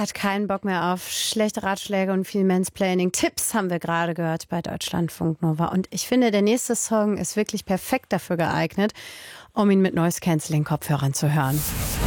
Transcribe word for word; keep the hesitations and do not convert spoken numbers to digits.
hat keinen Bock mehr auf schlechte Ratschläge und viel Mansplaining. Tipps haben wir gerade gehört bei Deutschlandfunk Nova. Und ich finde, der nächste Song ist wirklich perfekt dafür geeignet, um ihn mit Noise-Canceling-Kopfhörern zu hören.